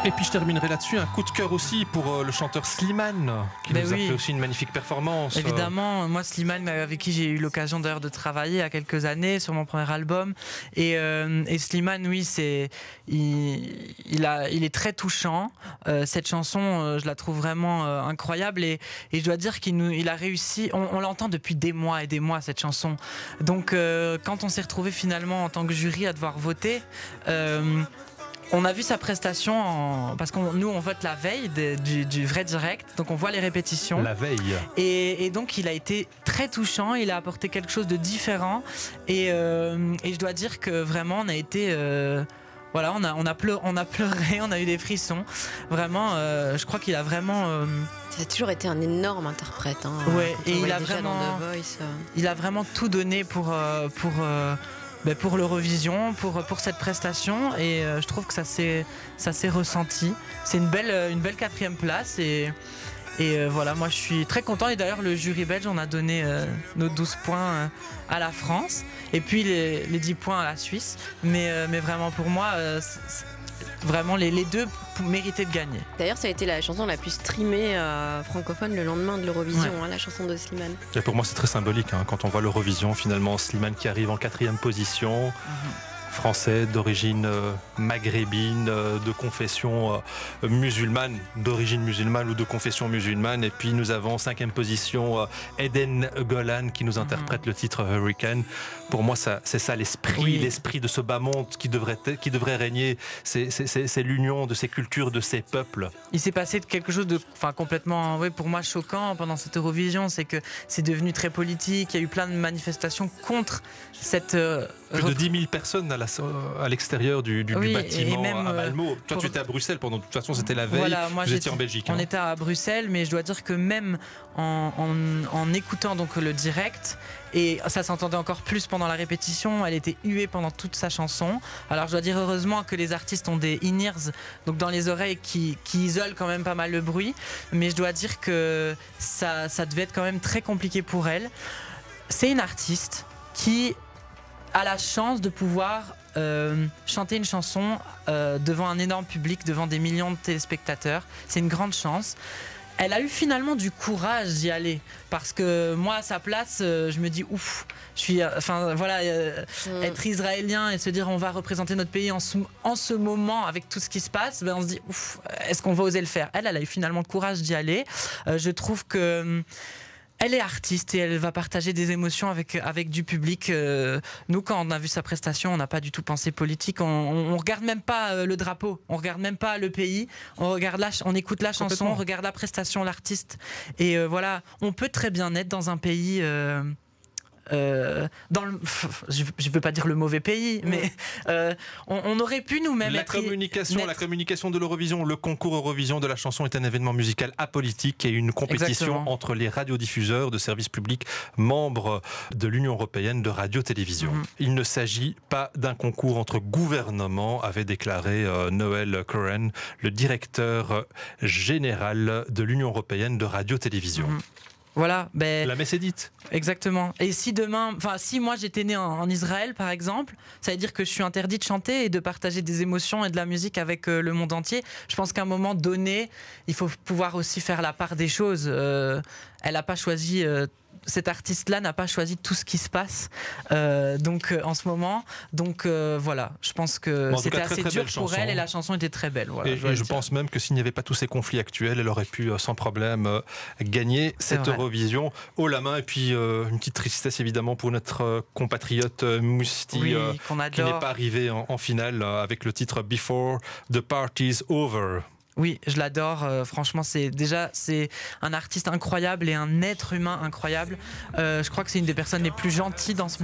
Et puis je terminerai là-dessus, un coup de cœur aussi pour le chanteur Slimane, qui nous a fait aussi une magnifique performance. Évidemment, moi Slimane, avec qui j'ai eu l'occasion d'ailleurs de travailler il y a quelques années sur mon premier album. Et Slimane, oui, il est très touchant. Cette chanson, je la trouve vraiment incroyable. Et je dois dire qu'il a réussi, on l'entend depuis des mois et des mois cette chanson. Donc quand on s'est retrouvé finalement en tant que jury à devoir voter, on a vu sa prestation parce que nous on vote la veille du vrai direct, donc on voit les répétitions. La veille. Et donc il a été très touchant, il a apporté quelque chose de différent et je dois dire que vraiment on a été voilà, on a pleuré, on a eu des frissons. Vraiment, je crois qu'il a vraiment. Ça a toujours été un énorme interprète. Hein, ouais, et il a vraiment tout donné pour l'Eurovision, pour cette prestation, et je trouve que ça s'est ressenti. C'est une belle 4e place et voilà, moi je suis très content. Et d'ailleurs le jury belge, on a donné nos 12 points à la France et puis les 10 points à la Suisse, mais vraiment pour moi vraiment les deux méritaient de gagner. D'ailleurs, ça a été la chanson la plus streamée francophone le lendemain de l'Eurovision, la chanson de Slimane. Et pour moi, c'est très symbolique quand on voit l'Eurovision, finalement, Slimane qui arrive en 4e position. Français d'origine maghrébine, de confession musulmane, d'origine musulmane ou de confession musulmane. Et puis nous avons 5e position Eden Golan qui nous interprète le titre Hurricane. Pour moi, c'est ça l'esprit, l'esprit de ce bas monde qui devrait régner. C'est l'union de ces cultures, de ces peuples. Il s'est passé quelque chose de complètement, pour moi, choquant pendant cette Eurovision. C'est que c'est devenu très politique. Il y a eu plein de manifestations contre cette... Plus de 10 000 personnes à l'extérieur du bâtiment à Malmö. Toi, tu étais à Bruxelles pendant. De toute façon, c'était la veille. Voilà, moi, vous étiez en Belgique. On était à Bruxelles, mais je dois dire que même en écoutant donc le direct, et ça s'entendait encore plus pendant la répétition, elle était huée pendant toute sa chanson. Alors je dois dire heureusement que les artistes ont des in-ears, donc dans les oreilles, qui isolent quand même pas mal le bruit. Mais je dois dire que ça devait être quand même très compliqué pour elle. C'est une artiste qui a la chance de pouvoir chanter une chanson devant un énorme public, devant des millions de téléspectateurs. C'est une grande chance. Elle a eu finalement du courage d'y aller, parce que moi à sa place, je me dis ouf, être israélien et se dire on va représenter notre pays en ce moment avec tout ce qui se passe, on se dit ouf, est-ce qu'on va oser le faire? Elle a eu finalement le courage d'y aller. Je trouve que elle est artiste et elle va partager des émotions avec du public. Nous, quand on a vu sa prestation, on n'a pas du tout pensé politique. On regarde même pas le drapeau, on regarde même pas le pays. On écoute la chanson, on regarde la prestation, l'artiste. Et voilà, on peut très bien être dans un pays. Je veux pas dire le mauvais pays, mais on aurait pu nous-mêmes la communication de l'Eurovision, le concours Eurovision de la chanson est un événement musical apolitique et une compétition entre les radiodiffuseurs de services publics membres de l'Union européenne de radio-télévision. Il ne s'agit pas d'un concours entre gouvernements, avait déclaré Noël Curran, le directeur général de l'Union européenne de radio-télévision. Voilà, la messe est dite. Exactement. Et si moi j'étais né en Israël par exemple, ça veut dire que je suis interdit de chanter et de partager des émotions et de la musique avec le monde entier. Je pense qu'à un moment donné, il faut pouvoir aussi faire la part des choses. Elle n'a pas choisi. Cet artiste-là n'a pas choisi tout ce qui se passe en ce moment. Donc voilà, je pense que c'était assez dur pour elle et la chanson était très belle. Voilà, et je pense même que s'il n'y avait pas tous ces conflits actuels, elle aurait pu sans problème gagner cette Eurovision haut la main. Et puis une petite tristesse évidemment pour notre compatriote Mousti qui n'est pas arrivé en finale avec le titre Before the Party's Over. Oui, je l'adore. Franchement, c'est un artiste incroyable et un être humain incroyable. Je crois que c'est une des personnes les plus gentilles dans ce